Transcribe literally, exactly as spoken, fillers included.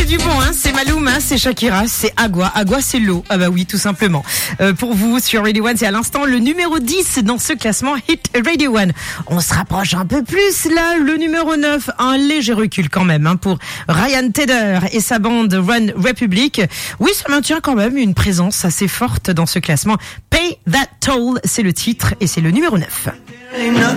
du bon, hein. C'est Maloum, hein. C'est Shakira, c'est Agua. Agua, c'est l'eau. Ah bah oui, tout simplement. Euh, pour vous, sur Radio One, c'est à l'instant le numéro dix dans ce classement Hit Radio One. On se rapproche un peu plus, là. Le numéro neuf, un léger recul quand même, hein, pour Ryan Tedder et sa bande Run Republic. Oui, ça maintient quand même une présence assez forte dans ce classement. Pay That Toll, c'est le titre et c'est le numéro neuf.